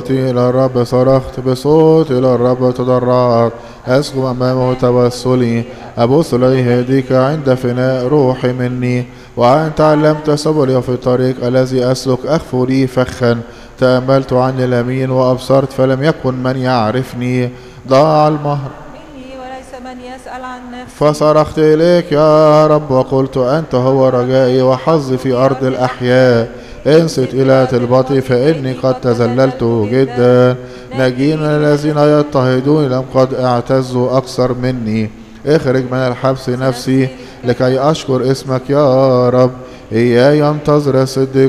صلاتي إلى الرب، صرخت بصوت إلى الرب تضرعت، أسكب أمامه توسلي، أبث إليه يديك عند فناء روحي مني. وأنت علمت سبلي في الطريق الذي أسلك، أخفو لي فخا، تأملت عن اليمين وأبصرت فلم يكن من يعرفني. ضاع المهر مني وليس من يسأل عن نفسي. فصرخت إليك يا رب وقلت أنت هو رجائي وحظي في أرض الأحياء. انصت إلى طلبتي فإني قد تذللت جدا. نجينا الذين يضطهدون لم قد اعتزوا أكثر مني. اخرج من الحبس نفسي لكي أشكر اسمك يا رب. إياي ينتظر الصديق